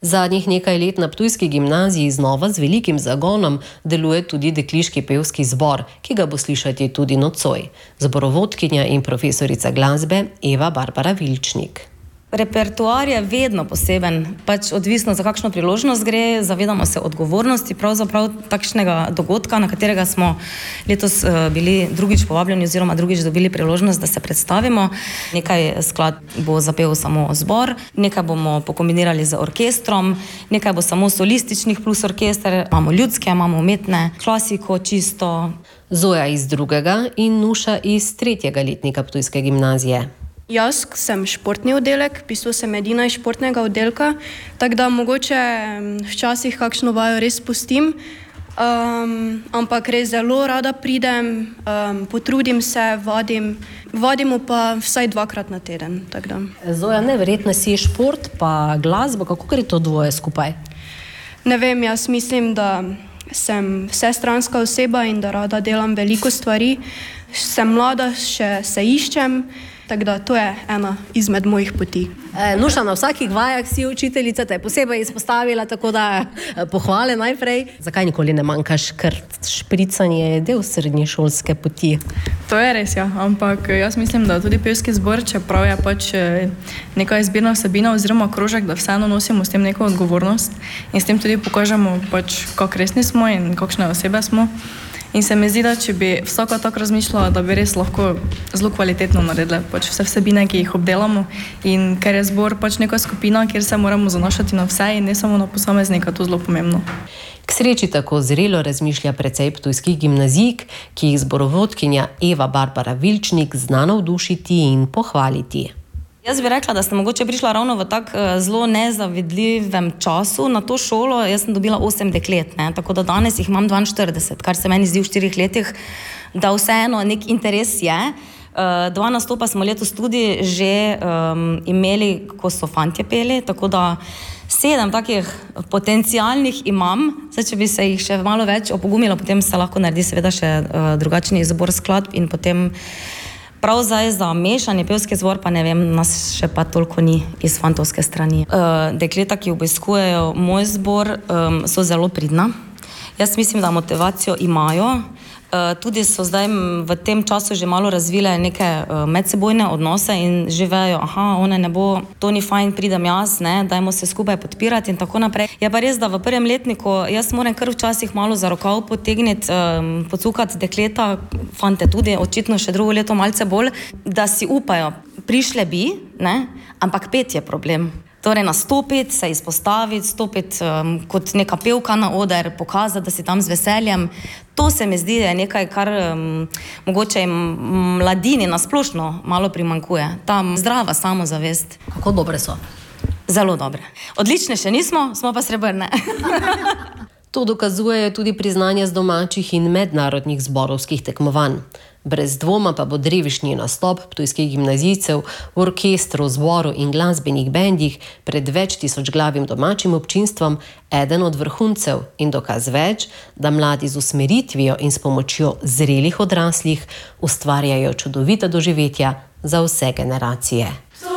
Zadnjih nekaj let na ptujski gimnaziji znova z velikim zagonom deluje tudi dekliški pevski zbor, ki ga bo slišati tudi nocoj. Zborovodkinja in profesorica glasbe Eva Barbara Vilčnik. Repertoar je vedno poseben, odvisno za kakšno priložnost gre, zavedamo se odgovornosti pravzaprav takšnega dogodka, na katerega smo letos bili drugič povabljeni oziroma drugič dobili priložnost, da se predstavimo. Nekaj skladb bo zapel samo zbor, nekaj bomo pokombinirali z orkestrom, nekaj bo samo solističnih plus orkester, imamo ljudske, imamo umetne, klasiko čisto. Zoja iz 2. in Nuša iz 3. letnika ptujske gimnazije. Jaz sem športni oddelek, v bistvu sem edina iz športnega oddelka, tako da mogoče včasih kakšno vajo res pustim, ampak res zelo rada pridem, potrudim se, vadimo pa vsaj 2-krat na teden. Zoja, neverjetno si šport pa glasba, kako gre to dvoje skupaj? Ne vem, jaz mislim, da sem vsestranska oseba in da rada delam veliko stvari. Sem mlada, še se iščem. Tako da to je ena izmed mojih poti. Nuša, na vsakih vajah si učiteljica, te je posebej izpostavila, tako da pohvale najprej. Zakaj nikoli ne manjkaš, ker špricanje je del srednješolske poti? To je res, ja. Ampak jaz mislim, da tudi pevski zbor, čeprav je neka izbirna vsebina oziroma krožek, da vseeno nosimo s tem neko odgovornost in s tem tudi pokažemo, kako resni smo in kakšne osebe smo. In se mi zdi, da če bi vsaka tako razmišljala, da bi res lahko zelo kvalitetno naredili vse vsebine, ki jih obdelamo. In ker je zbor neka skupina, kjer se moramo zanašati na vse in ne samo na posameznika, to zelo pomembno. K sreči tako zrelo razmišlja precej ptujskih gimnazijk, ki jih zborovodkinja Eva Barbara Vilčnik zna navdušiti in pohvaliti. Jaz bi rekla, da sem mogoče prišla ravno v tak zelo nezavedljivem času na to šolo. Jaz sem dobila 8 deklet, tako da danes jih imam 42, kar se meni zdi v 4 letih, da vseeno nek interes je. 2 nastopa smo letos tudi že imeli, ko so fantje peli, tako da 7 takih potencialnih imam. Zdaj, če bi se jih še malo več opogumila, potem se lahko naredi seveda še drugačni izbor skladb in potem prav zdaj za mešanje pevski zbor, pa ne vem, nas še pa toliko ni iz fantovske strani. Dekleta, ki obiskujejo moj zbor, so zelo pridna. Jaz mislim, da motivacijo imajo. Tudi so zdaj v tem času že malo razvile neke medsebojne odnose in že vejo, one ne bo, to ni fajn, pridem jaz, dajmo se skupaj podpirati in tako naprej. Je pa res, da v 1. letniku jaz moram kar včasih malo za rokav potegniti, pocukati dekleta, fante tudi, očitno še drugo leto malce bolj, da si upajo, prišle bi, ampak pet je problem. Torej nastopiti, se izpostaviti, stopiti kot neka pevka na oder, pokazati, da si tam z veseljem. To se mi zdi, je nekaj, kar mogoče mladini nasplošno malo primanjkuje. Ta zdrava samozavest. Kako dobre so? Zelo dobre. Odlične še nismo, smo pa srebrne. To dokazujejo tudi priznanja z domačih in mednarodnih zborovskih tekmovanj. Brez dvoma pa bo drevišnji nastop ptujskih gimnazijcev v orkestru, zboru in glasbenih bendih pred več tisočglavim domačim občinstvom eden od vrhuncev in dokaz več, da mladi z usmeritvijo in s pomočjo zrelih odraslih ustvarjajo čudovita doživetja za vse generacije.